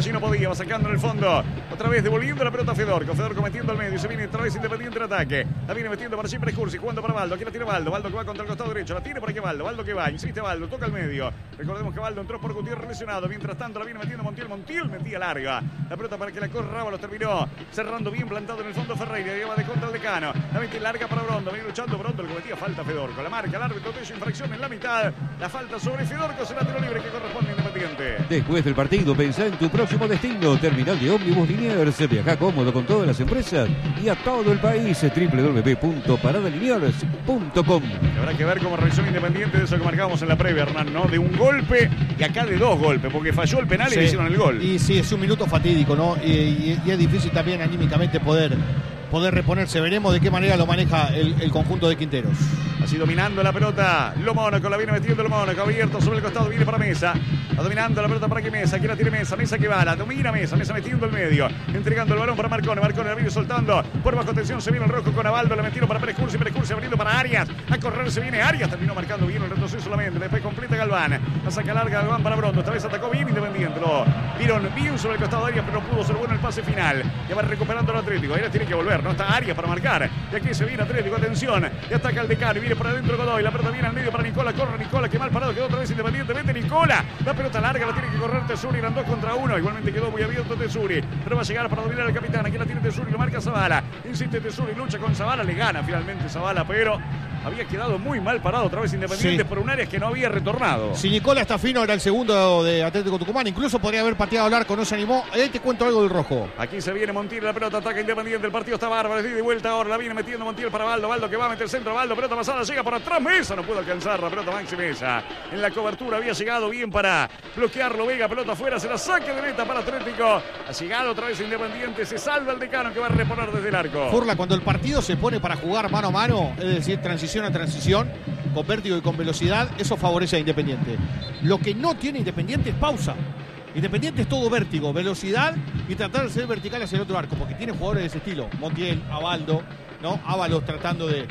allí no podía, va sacando en el fondo. Otra vez devolviendo la pelota a Fedorco. Fedorco metiendo al medio, se viene otra vez Independiente en ataque. La viene metiendo para siempre Cursi, jugando para Baldo. Aquí la tiene Baldo. Baldo que va contra el costado derecho. La tiene por aquí Baldo. Baldo que va, insiste Baldo, toca al medio. Recordemos que Baldo entró por Gutiérrez lesionado. Mientras tanto la viene metiendo Montiel. Montiel metía larga. La pelota para que la corra Ábalos terminó cerrando bien plantado en el fondo Ferreira. Lleva de contra el decano. La mete larga para Brondo. Viene luchando Brondo. El cometía falta Fedorco. La marca el árbitro de su infracción en la mitad. La falta sobre Fedorco. Será tiro libre que corresponde a Independiente. Después del partido, pensá en tu próximo destino. Terminal de ómnibus Liniers. Viaja cómodo con todas las empresas y a todo el país. www.paradaliniers.com. Habrá que ver cómo reacciona Independiente de eso que marcamos en la previa, Hernán, ¿no? De un golpe y acá de dos golpes, porque falló el penal y le hicieron el gol. Y sí, es un minuto fatídico, ¿no? Y es difícil también anímicamente poder reponerse. Veremos de qué manera lo maneja el conjunto de Quinteros. Así dominando la pelota, Lo Mónaco, la viene metiendo Lo Mónaco, abierto sobre el costado, viene para Mesa. Va dominando la pelota para que Mesa, aquí la tiene Mesa, Mesa que va, la domina Mesa, Mesa metiendo el medio, entregando el balón para Marcone, Marcone la viene soltando, por bajo tensión se viene el rojo con Abaldo, la metieron para Pérez Cursi abriendo para Arias, a correr se viene Arias, terminó marcando bien el retroceso solamente, después completa Galván, la saca larga Galván para Brondo, esta vez atacó bien Independiente, lo vieron bien sobre el costado de Arias, pero no pudo ser bueno el pase final, ya va recuperando el Atlético, Arias tiene que volver, no está Arias para marcar, y aquí se viene Atlético, atención, y ataca el decano, y viene por adentro Godoy, la pelota viene al medio para Nicola, corre Nicola, que mal parado, quedó otra vez Independientemente Nicola, la pelota larga, la tiene que correr Tesuri, eran 2 contra 1, igualmente quedó muy abierto Tesuri, pero va a llegar para dominar al capitán, aquí la tiene Tesuri, lo marca Zavala, insiste Tesuri, lucha con Zavala, le gana finalmente Zavala, pero había quedado muy mal parado otra vez Independiente por un área que no había retornado. Si Nicola está fino, era el segundo de Atlético Tucumán, incluso podría haber pateado al arco, no se animó. Ahí te cuento algo del rojo. Aquí se viene Montiel, la pelota ataca Independiente, el partido está bárbaro, es de vuelta ahora, la viene metiendo Montiel para Baldo, Baldo que va a meter centro, Baldo, pelota pasada, llega por atrás, Mesa, no pudo alcanzar la pelota Maxi Mesa. En la cobertura había llegado bien para bloquearlo, Vega, pelota afuera, se la saque de meta para Atlético. Ha llegado otra vez Independiente, se salva el decano que va a reponer desde el arco. Furla, cuando el partido se pone para jugar mano a mano, es decir, transición a transición, con vértigo y con velocidad, eso favorece a Independiente. Lo que no tiene Independiente es pausa. Independiente es todo vértigo, velocidad y tratar de ser vertical hacia el otro arco, porque tiene jugadores de ese estilo. Montiel, Abaldo, ¿no? Ábalos tratando de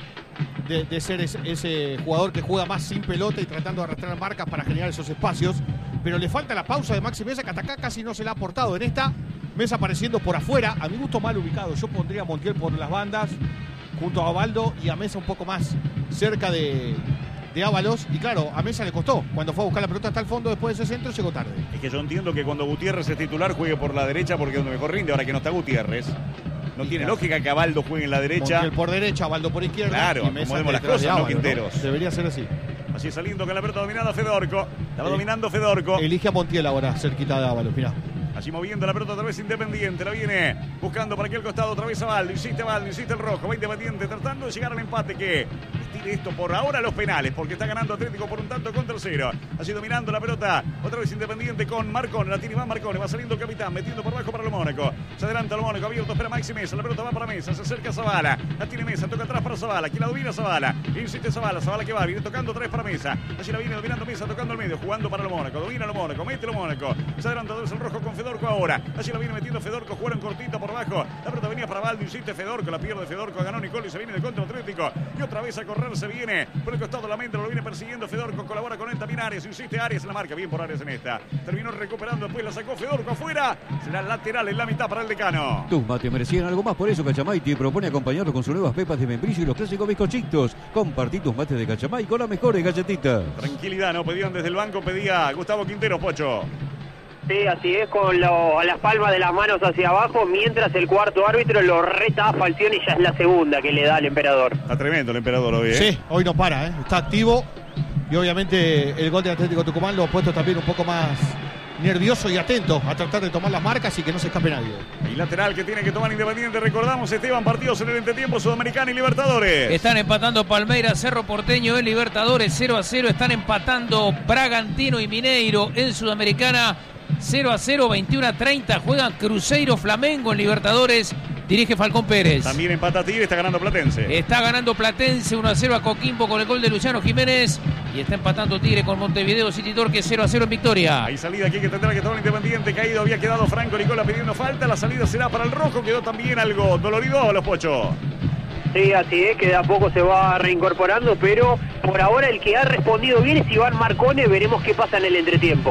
ser ese jugador que juega más sin pelota y tratando de arrastrar marcas para generar esos espacios. Pero le falta la pausa de Maxi Mesa, que hasta acá casi no se la ha aportado. En esta, Mesa apareciendo por afuera, a mi gusto mal ubicado. Yo pondría a Montiel por las bandas, junto a Abaldo, y a Mesa un poco más cerca de Ábalos, y claro, a Mesa le costó. Cuando fue a buscar la pelota hasta el fondo después de ese centro, llegó tarde. Es que yo entiendo que cuando Gutiérrez es titular juegue por la derecha porque es donde mejor rinde, ahora que no está Gutiérrez. No tiene lógica que Abaldo juegue en la derecha. Montiel por derecha, Abaldo por izquierda. Claro, acomodemos las cosas, Ábalos, no Quinteros. ¿no? Debería ser así. Así saliendo con la pelota dominada Fedorco. La va dominando Fedorco. Elige a Montiel ahora, cerquita de Ábalos, mirá. Allí moviendo la pelota otra vez Independiente. La viene buscando para aquel costado otra vez Abaldo. Insiste el rojo. Va Independiente tratando de llegar al empate que estire esto por ahora a los penales. Porque está ganando Atlético por un tanto contra 0. Así dominando la pelota otra vez Independiente con Marcone. La tiene Iván Marcone. Va saliendo el capitán. Metiendo por abajo para Lo Mónaco. Se adelanta Lo Mónaco. Abierto. Espera Maxi Mesa. La pelota va para Mesa. Se acerca Zavala. La tiene Mesa. Toca atrás para Zavala. Aquí la domina Zavala. Insiste Zavala. Zavala que va. Viene tocando otra vez para Mesa. Allí la viene dominando Mesa. Tocando al medio. Jugando para Lo Mónaco. Domina Lo Mónaco. Mete Lo Mónaco. Se adelanta otra vez el rojo con Fedorco ahora. Allí la viene metiendo Fedorco, jugaron cortito por abajo. La pelota venía para Baldo, insiste Fedorco, la pierde Fedorco, ganó Nicole y se viene de contra Atlético. Y otra vez a correr se viene por el costado de la mente, lo viene persiguiendo Fedorco, colabora con él también Arias, insiste Arias en la marca, bien por Arias en esta. Terminó recuperando, después la sacó Fedorco afuera. Será lateral en la mitad para el decano. Tus mates merecían algo más, por eso Cachamay te propone acompañarlo con sus nuevas pepas de membrillo y los clásicos bizcochitos. Compartí tus mates de Cachamay con las mejores galletitas. Tranquilidad, no pedían desde el banco, pedía Gustavo Quinteros, Pocho. Sí, así es, con las palmas de las manos hacia abajo, mientras el cuarto árbitro lo reta a Falcioni, ya es la segunda que le da al emperador. Está tremendo el emperador hoy, ¿eh? Sí, hoy no para, está activo, y obviamente el gol de Atlético Tucumán lo ha puesto también un poco más nervioso y atento a tratar de tomar las marcas y que no se escape nadie. Y lateral que tiene que tomar Independiente, recordamos, Esteban, partidos en el entretiempo Sudamericana y Libertadores. Están empatando Palmeiras, Cerro Porteño en Libertadores 0-0, están empatando Bragantino y Mineiro en Sudamericana 0-0, 21-30, juegan Cruzeiro, Flamengo en Libertadores, dirige Falcón Pérez. También empata Tigre, está ganando Platense. Está ganando Platense 1-0 a Coquimbo con el gol de Luciano Jiménez. Y está empatando Tigre con Montevideo City Torque 0-0 en victoria. Hay salida aquí que tendrá que tomar Independiente. Caído había quedado Franco Nicola pidiendo falta. La salida será para el rojo. Quedó también algo dolorido a los Pochos. Sí, así es, que de a poco se va reincorporando, pero por ahora el que ha respondido bien es Iván Marcone. Veremos qué pasa en el entretiempo. Así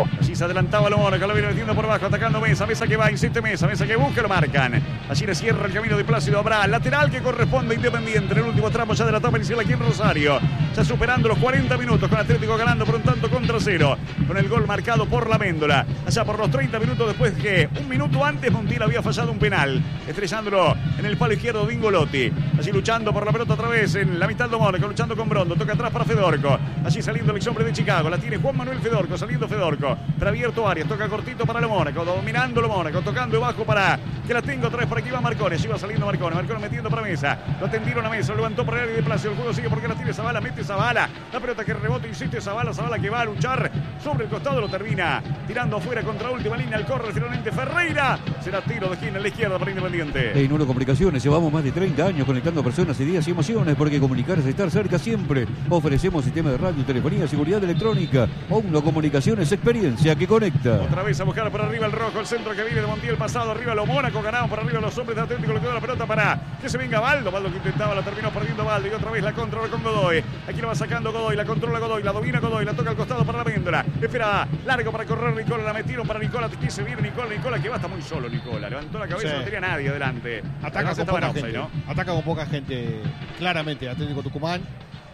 Se adelantaba lo Mónaco, lo viene metiendo por abajo, atacando Mesa. Mesa que va, insiste Mesa que busca, lo marcan. Allí le cierra el camino de Plácido Abrá. Lateral que corresponde a Independiente en el último tramo ya de la etapa inicial aquí en Rosario. Ya superando los 40 minutos con Atlético ganando por un tanto contra 0. Con el gol marcado por la Méndola. Allá por los 30 minutos después que un minuto antes Montiel había fallado un penal. Estrellándolo en el palo izquierdo Dingolotti. Allí luchando por la pelota otra vez en la mitad de Mónaco, luchando con Brondo. Toca atrás para Fedorco. Allí saliendo el ex hombre de Chicago. La tiene Juan Manuel Fedorco. Saliendo Fedorco. Pero abierto Arias. Toca cortito para lo Mónaco. Dominando lo Mónaco. Tocando bajo para que la tenga otra vez por aquí va Marcone. Allí va saliendo Marcone. Marcone metiendo para Mesa. Lo tendieron a Mesa. Lo levantó para el área de Plácido. El juego sigue porque la tiene Zavala. Mete Zavala. La pelota que rebota. Insiste Zavala. Zavala que va a luchar sobre el costado. Lo termina tirando afuera contra última línea. El corre finalmente Ferreira. Será tiro de esquina en la izquierda para Independiente. En Uno Comunicaciones llevamos más de 30 años conectando personas, ideas y emociones, porque comunicar es estar cerca siempre. Ofrecemos sistemas de radio, telefonía, seguridad electrónica. Uno Comunicaciones, experiencia que conecta. Otra vez a buscar por arriba el rojo, el centro que viene de Montiel pasado, arriba lo Mónaco, ganaban por arriba los hombres de Atlético, le quedó la pelota para que se venga Baldo. Baldo que intentaba, la terminó perdiendo Baldo y otra vez la controla con Godoy. Aquí la va sacando Godoy, la controla Godoy, la domina Godoy, la toca al costado para la Méndola. Espera, largo para correr Nicola, la metieron para Nicola, aquí se viene Nicola que va, está muy solo Nicola, levantó la cabeza, no tenía nadie adelante. Ataca con poca gente, ¿no? Ataca con poca gente, claramente Atlético Tucumán,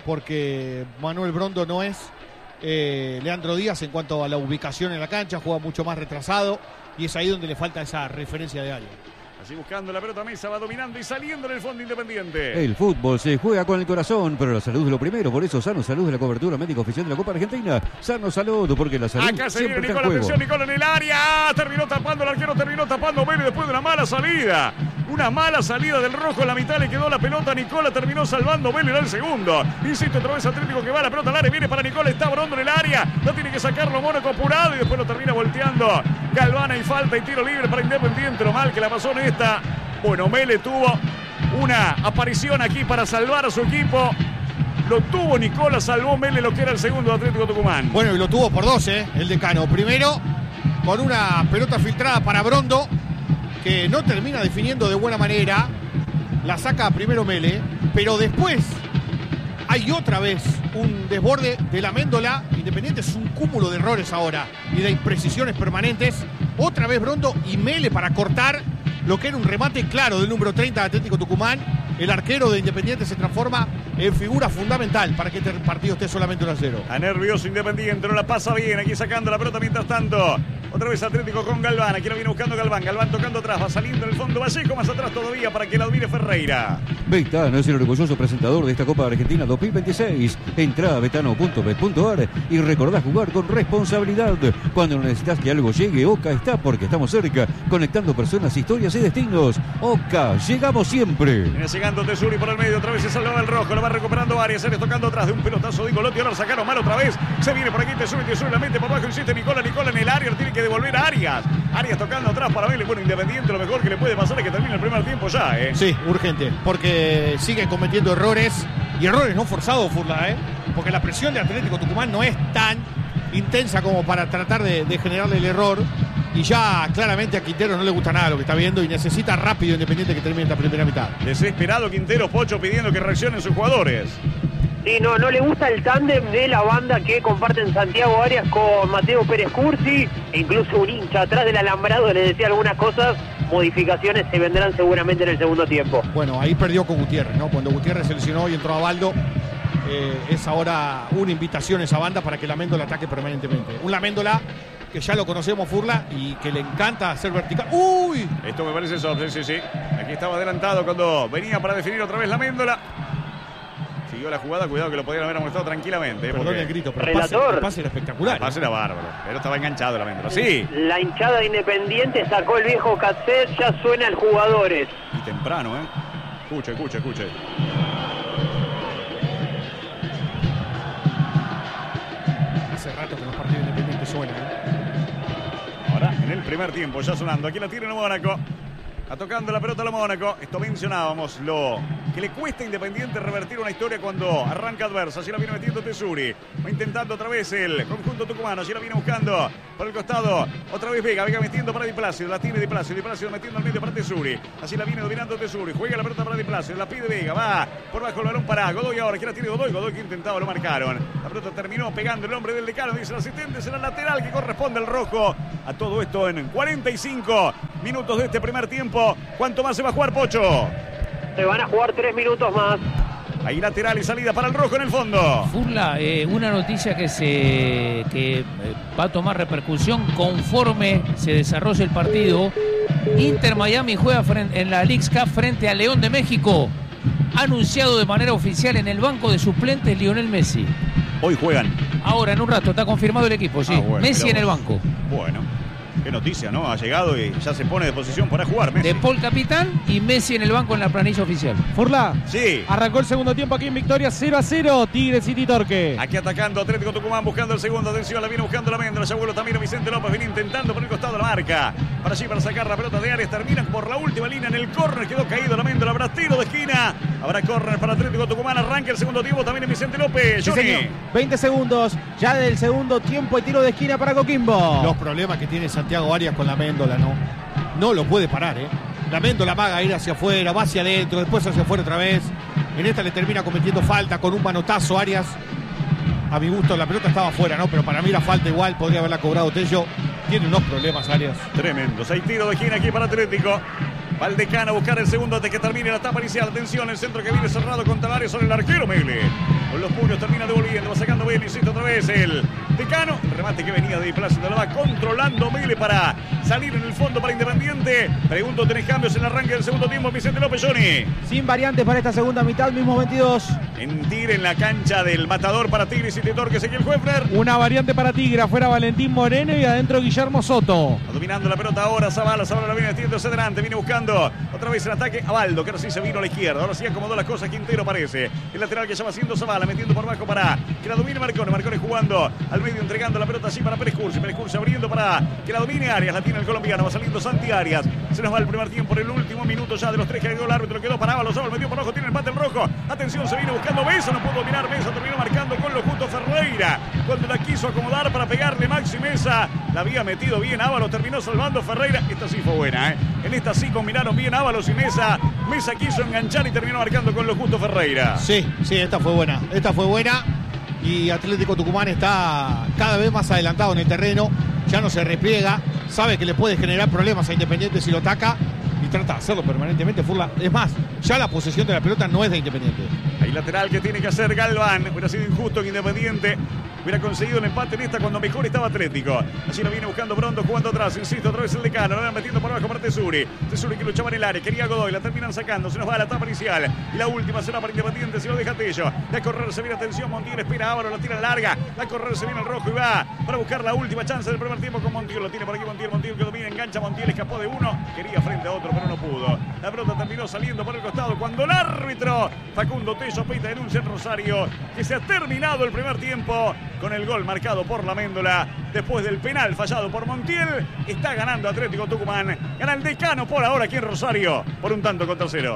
porque Manuel Brondo no es Leandro Díaz en cuanto a la ubicación en la cancha, juega mucho más retrasado y es ahí donde le falta esa referencia de área. Así buscando la pelota Mesa, va dominando y saliendo en el fondo Independiente. El fútbol se juega con el corazón, pero la salud es lo primero. Por eso Sano Salud es la cobertura médica oficial de la Copa Argentina. Sano Salud, porque la salud acá se siempre viene está Nicola, en juego. atención Nicola en el área. Terminó tapando el arquero, terminó tapando Vélez después de una mala salida. Una mala salida del rojo en la mitad, le quedó la pelota a Nicola, terminó salvando Vélez en el segundo. Insiste otra vez Atlético que va, la pelota al área, viene para Nicola, está Brondo en el área. No tiene que sacarlo Mónaco apurado y después lo termina volteando. Galvana y falta y tiro libre para Independiente. Lo mal que la pasó en esta. Bueno, Mele tuvo una aparición aquí para salvar a su equipo. Lo tuvo Nicola, salvó Mele lo que era el segundo de Atlético Tucumán. Bueno, y lo tuvo por dos, el decano. Primero, con una pelota filtrada para Brondo, que no termina definiendo de buena manera. La saca primero Mele, pero después hay otra vez un desborde de la Méndola. Independiente es un cúmulo de errores ahora y de imprecisiones permanentes. Otra vez Brondo y Mele para cortar lo que era un remate claro del número 30 de Atlético Tucumán. El arquero de Independiente se transforma en figura fundamental para que este partido esté solamente 1-0. A nervioso Independiente, no la pasa bien, aquí sacando la pelota mientras tanto. Otra vez Atlético con Galván, aquí lo viene buscando Galván tocando atrás, va saliendo en el fondo Vallejo, más atrás todavía para que la admire Ferreira. Betano es el orgulloso presentador de esta Copa Argentina 2026. Entra a betano.bet.ar y recordá jugar con responsabilidad. Cuando necesitas que algo llegue, Oca está porque estamos cerca, conectando personas, historias y destinos. Oca, llegamos siempre. Viene llegando Tesuri por el medio, otra vez se salva el rojo, lo va recuperando Arias, Arias tocando atrás de un pelotazo de Golotti, ahora lo sacaron mal otra vez, se viene por aquí Tesuri la mete por abajo, insiste Nicola en el área, lo tiene que devolver a Arias tocando atrás para Vélez. Bueno, Independiente lo mejor que le puede pasar es que termine el primer tiempo ya, Sí, urgente, porque sigue cometiendo errores, y errores no forzados, Furla, porque la presión de Atlético Tucumán no es tan intensa como para tratar de generarle el error. Y ya claramente a Quintero no le gusta nada lo que está viendo y necesita rápido Independiente que termine esta primera mitad. Desesperado Quintero, Pocho pidiendo que reaccionen sus jugadores. Sí, no le gusta el tándem de la banda que comparten Santiago Arias con Mateo Pérez Cursi, e incluso un hincha atrás del alambrado le decía algunas cosas. Modificaciones se vendrán seguramente en el segundo tiempo. Bueno, ahí perdió con Gutiérrez, ¿no? Cuando Gutiérrez se lesionó y entró a Baldo, es ahora una invitación esa banda para que la Méndola ataque permanentemente. Un La Méndola que ya lo conocemos, Furla, y que le encanta hacer vertical. ¡Uy! Esto me parece sí. Aquí estaba adelantado cuando venía para definir otra vez la Méndola. Siguió la jugada, cuidado que lo podían haber amonestado tranquilamente. Perdón el grito, pero el pase era espectacular. El pase era bárbaro, pero estaba enganchado la Méndola. Sí. La hinchada de Independiente sacó el viejo cassette, ya suena el jugadores. Y temprano, Escuche. Hace rato que los partidos independientes suenan, Ahora, en el primer tiempo, ya sonando. Aquí la tiene el Mónaco. tocando la pelota a lo Mónaco. Esto mencionábamos, lo que le cuesta a Independiente revertir una historia cuando arranca adversa. Allí la viene metiendo Tesuri. Va intentando otra vez el conjunto tucumano. Allí la viene buscando por el costado. Otra vez Vega metiendo para Di Plácido. La tiene Di Plácido metiendo al medio para Tesuri. Así la viene dominando Tesuri. Juega la pelota para Di Plácido. La pide Vega. Va por bajo el balón para Godoy ahora. Que la tiene Godoy. Godoy que intentaba, lo marcaron. La pelota terminó pegando el hombre del Decano. Dice el asistente. Será el lateral que corresponde al rojo. A todo esto en 45 minutos de este primer tiempo. ¿Cuánto más se va a jugar, Pocho? Se van a jugar 3 minutos más. Ahí lateral y salida para el rojo en el fondo. Furla, una noticia que va a tomar repercusión conforme se desarrolle el partido. Inter Miami juega en la Leagues Cup frente a León de México. Anunciado de manera oficial en el banco de suplentes Lionel Messi. Hoy juegan. Ahora, en un rato, está confirmado el equipo, sí. Bueno, Messi en el banco. Bueno, qué noticia, ¿no? Ha llegado y ya se pone de posición para jugar Messi. De Paul capitán y Messi en el banco en la planilla oficial. Furla. Sí. Arrancó el segundo tiempo aquí en Victoria 0-0. Tigre City Torque. Aquí atacando Atlético Tucumán, buscando el segundo. Atención, la viene buscando la Méndola. Ya vuelve Tamiro Vicente López. Viene intentando por el costado la marca. Para allí, para sacar la pelota de Arias. Terminan por la última línea en el córner. Quedó caído la Méndola. Habrá tiro de esquina. Habrá córner para Atlético Tucumán. Arranca el segundo tiempo. También en Vicente López. Sí, señor. 20 segundos ya del segundo tiempo y tiro de esquina para Coquimbo. Los problemas que tiene Santiago Arias con la Méndola, no lo puede parar, ¿eh? La Méndola va a ir hacia afuera, va hacia adentro, después hacia afuera otra vez. En esta le termina cometiendo falta con un manotazo Arias. A mi gusto la pelota estaba afuera, ¿no? Pero para mí la falta igual, podría haberla cobrado Tello. Tiene unos problemas Arias. Tremendos. Hay tiro de esquina aquí para Atlético. Valdecano a buscar el segundo antes que termine la etapa inicial. Atención, el centro que viene cerrado con Tavares sobre el arquero Mele. Con los puños termina devolviendo, va sacando Mele, insiste otra vez el Decano. El remate que venía de Di Plácido, la va controlando Mele para salir en el fondo para Independiente. Pregunto, ¿tenés cambios en el arranque del segundo tiempo? Vicente López, Johnny. Sin variantes para esta segunda mitad, mismo 22. En tiro en la cancha del matador para Tigre y Torque, Ezequiel Huefner. Una variante para Tigre, afuera Valentín Moreno y adentro Guillermo Soto. Dominando la pelota ahora Zavala la viene metiéndose delante, viene buscando otra vez el ataque a Baldo, que ahora sí se vino a la izquierda, ahora sí acomodó las cosas, Quintero parece. El lateral que ya va haciendo Zavala, metiendo por abajo para que la domine Marcone. Marcone jugando al medio, entregando la pelota así para Pérez Cursi. Pérez Cursi abriendo para que la domine Arias, la tiene el colombiano, va saliendo Santi Arias. Se nos va el primer tiempo en el último minuto ya de los 3 que dio el árbitro, quedó para Ábalos, metió por abajo, tiene el empate el rojo. Atención, se viene buscando Mesa, no pudo dominar Mesa, terminó marcando con lo justo Ferreira. Cuando la quiso acomodar para pegarle Maxi Mesa, la había metido bien Ábalos, terminó salvando Ferreira. Esta sí fue buena, ¿eh? En esta sí combinaron bien Ábalos y Mesa. Mesa quiso enganchar y terminó marcando con lo justo Ferreira. Sí, esta fue buena. Esta fue buena. Y Atlético Tucumán está cada vez más adelantado en el terreno. Ya no se repliega. Sabe que le puede generar problemas a Independiente si lo ataca. Y trata de hacerlo permanentemente, Furla. Es más, ya la posesión de la pelota no es de Independiente. Hay lateral que tiene que hacer Galván. Hubiera sido injusto que Independiente hubiera conseguido el empate en esta cuando mejor estaba Atlético. Así lo viene buscando Brondo, jugando atrás. Insisto, otra vez el Decano. Lo van metiendo por abajo para Tesuri. Tesuri que luchaba en el área. Quería Godoy. La terminan sacando. Se nos va a la etapa inicial. Y la última será para Independiente. Se lo deja Tello. De correr se viene, atención. Montiel espera Ávaro. La tira larga. La correr se viene el rojo y va para buscar la última chance del primer tiempo con Montiel. Lo tiene por aquí Montiel. Montiel que domina, engancha. Montiel escapó de uno. Quería frente a otro, pero no pudo. La pelota terminó saliendo por el costado cuando el árbitro Facundo Tello pita denuncia en Rosario que se ha terminado el primer tiempo con el gol marcado por la Méndola después del penal fallado por Montiel. Está ganando Atlético Tucumán. Gana el Decano por ahora aquí en Rosario por 1-0.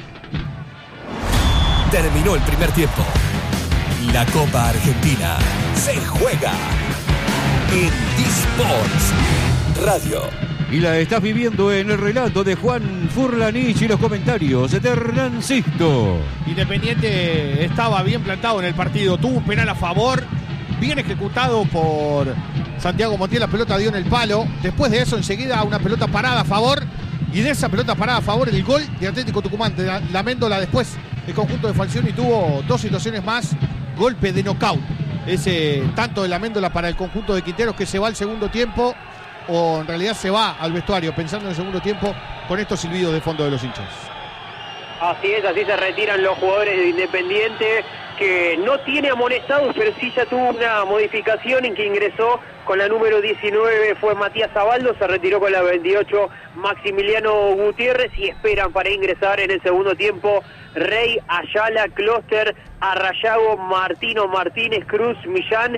Terminó el primer tiempo. La Copa Argentina se juega en D-Sports Radio. Y la estás viviendo en el relato de Juan Furlanich y los comentarios de Hernán Sisto. Independiente estaba bien plantado en el partido. Tuvo un penal a favor. Bien ejecutado por Santiago Montiel. La pelota dio en el palo. Después de eso, enseguida, una pelota parada a favor. Y de esa pelota parada a favor, el gol de Atlético Tucumán. La Méndola después, el conjunto de Falcioni tuvo 2 situaciones más. Golpe de nocaut. Ese tanto de la Méndola para el conjunto de Quinteros que se va al segundo tiempo. O en realidad se va al vestuario pensando en el segundo tiempo con estos silbidos de fondo de los hinchas. Así es, así se retiran los jugadores de Independiente, que no tiene amonestados, pero sí ya tuvo una modificación en que ingresó con la número 19, fue Matías Abaldo, se retiró con la 28 Maximiliano Gutiérrez y esperan para ingresar en el segundo tiempo Rey, Ayala, Closter, Arrayago, Martino, Martínez, Cruz, Millán,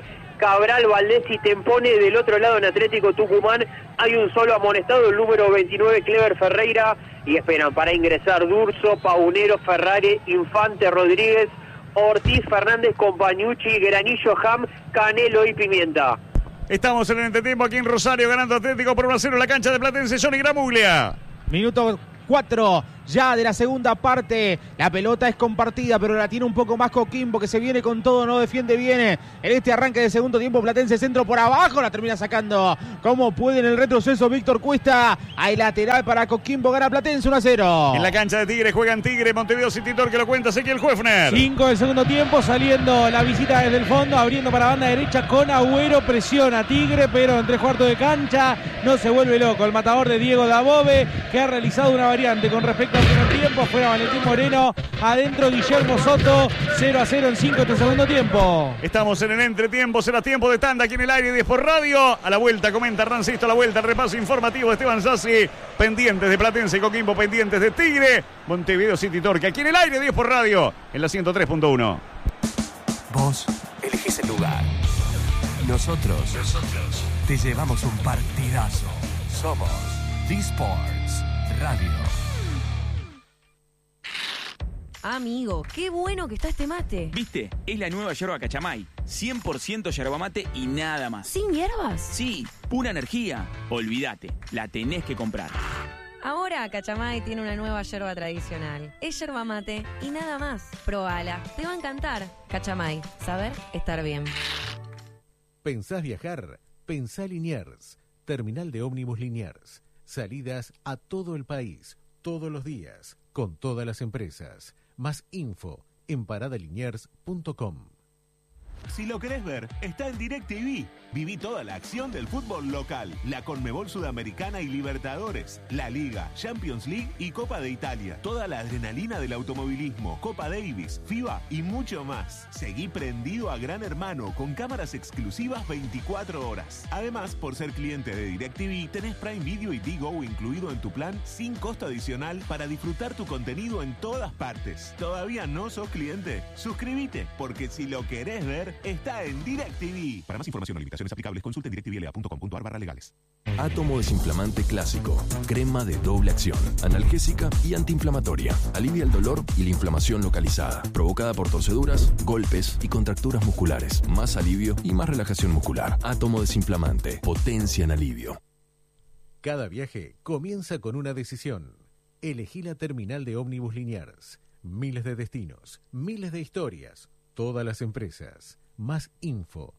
Cabral, Valdés y Tempone. Del otro lado, en Atlético Tucumán, hay un solo amonestado, el número 29, Clever Ferreira, y esperan para ingresar Durso, Paunero, Ferrari, Infante, Rodríguez, Ortiz, Fernández, Compañucci, Granillo, Ham, Canelo y Pimienta. Estamos en el entretiempo aquí en Rosario, ganando Atlético por 1-0 en la cancha de Platense. Johnny Gramuglia. Minuto 4 ya de la segunda parte. La pelota es compartida, pero la tiene un poco más Coquimbo, que se viene con todo, no defiende bien. En este arranque de segundo tiempo, Platense centro por abajo, la termina sacando como puede en el retroceso Víctor Cuesta. Hay lateral para Coquimbo, gana Platense 1-0. En la cancha de Tigre juegan Tigre, Montevideo City Torque, lo cuenta Ezequiel Huefner. 5 del segundo tiempo, saliendo la visita desde el fondo, abriendo para banda derecha con Agüero, presiona a Tigre, pero en 3/4 de cancha no se vuelve loco. El matador de Diego Dabove, que ha realizado una variante con respecto al primer tiempo, fuera Valentín Moreno, adentro Guillermo Soto, 0-0 en 5 del segundo tiempo. Estamos en el entretiempo, será tiempo de tanda aquí en el aire de Sport Radio. A la vuelta, comenta Rancisto, a la vuelta, el repaso informativo de Esteban Sassi, pendientes de Platense y Coquimbo, pendientes de Tigre, Montevideo City Torque, aquí en el aire de Sport Radio, en la 103.1. Vos elegís el lugar. Nosotros te llevamos un partidazo. Somos D-Sports Radio. Amigo, qué bueno que está este mate. ¿Viste? Es la nueva yerba Cachamay. 100% yerba mate y nada más. ¿Sin hierbas? Sí, pura energía. Olvídate, la tenés que comprar. Ahora Cachamay tiene una nueva yerba tradicional. Es yerba mate y nada más. Probala, te va a encantar. Cachamay, saber estar bien. ¿Pensás viajar? Pensá Liniers. Terminal de ómnibus Liniers. Salidas a todo el país, todos los días, con todas las empresas. Más info en paradaliniers.com. Si lo querés ver, está en DirecTV. Viví toda la acción del fútbol local, la Conmebol Sudamericana y Libertadores, la Liga, Champions League y Copa de Italia. Toda la adrenalina del automovilismo, Copa Davis, FIBA y mucho más. Seguí prendido a Gran Hermano con cámaras exclusivas 24 horas. Además, por ser cliente de DirecTV, tenés Prime Video y Digo incluido en tu plan sin costo adicional para disfrutar tu contenido en todas partes. ¿Todavía no sos cliente? Suscríbete, porque si lo querés ver, está en DirecTV. Para más información o limitaciones aplicables, consulte directvla.com.ar/legales. Átomo desinflamante clásico. Crema de doble acción. Analgésica y antiinflamatoria. Alivia el dolor y la inflamación localizada, provocada por torceduras, golpes y contracturas musculares. Más alivio y más relajación muscular. Átomo desinflamante. Potencia en alivio. Cada viaje comienza con una decisión. Elegí la terminal de ómnibus Liniers. Miles de destinos, miles de historias, todas las empresas. Más info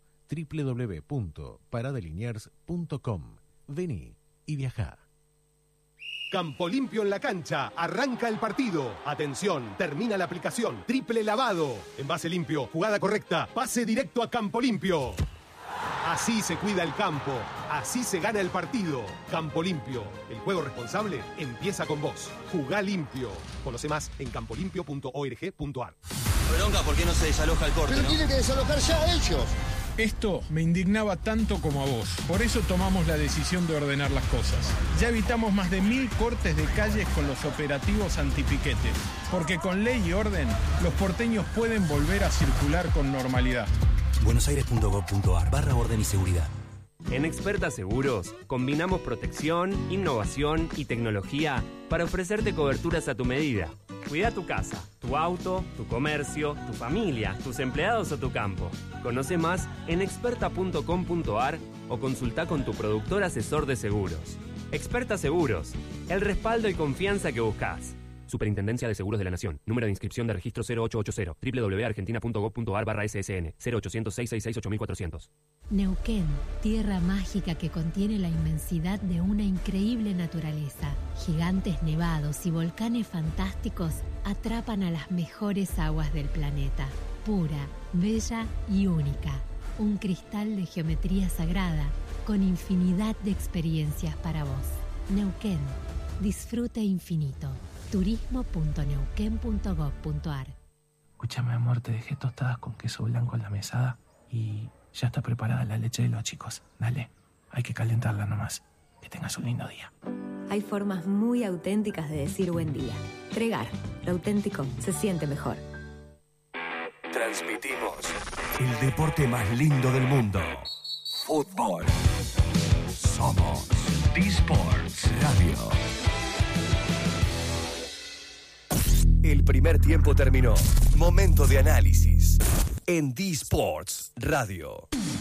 www.paradaliniers.com. Vení y viajá. Campo Limpio en la cancha. Arranca el partido. Atención, termina la aplicación. Triple lavado. Envase limpio, jugada correcta. Pase directo a Campo Limpio. Así se cuida el campo. Así se gana el partido. Campo Limpio. El juego responsable empieza con vos. Jugá limpio. Conoce más en campolimpio.org.ar. Bronca, ¿por qué no se desaloja el corte? Pero tienen que desalojar ya ellos. Esto me indignaba tanto como a vos. Por eso tomamos la decisión de ordenar las cosas. Ya evitamos más de 1000 cortes de calles con los operativos antipiquete. Porque con ley y orden, los porteños pueden volver a circular con normalidad. buenosaires.gov.ar/orden y seguridad. En Experta Seguros, combinamos protección, innovación y tecnología para ofrecerte coberturas a tu medida. Cuida tu casa, tu auto, tu comercio, tu familia, tus empleados o tu campo. Conoce más en experta.com.ar o consulta con tu productor asesor de seguros. Experta Seguros, el respaldo y confianza que buscas. Superintendencia de Seguros de la Nación. Número de inscripción de registro 0880. www.argentina.gov.ar/ssn 0800-666-8400. Neuquén, tierra mágica que contiene la inmensidad de una increíble naturaleza. Gigantes nevados y volcanes fantásticos atrapan a las mejores aguas del planeta. Pura, bella y única. Un cristal de geometría sagrada con infinidad de experiencias para vos. Neuquén, disfrute infinito. turismo.neuquén.gov.ar. Escúchame, amor, te dejé tostadas con queso blanco en la mesada y ya está preparada la leche de los chicos. Dale, hay que calentarla nomás. Que tengas un lindo día. Hay formas muy auténticas de decir buen día. Tregar, lo auténtico se siente mejor. Transmitimos el deporte más lindo del mundo. Fútbol. Somos D-Sports Radio. El primer tiempo terminó. Momento de análisis en D-Sports Radio.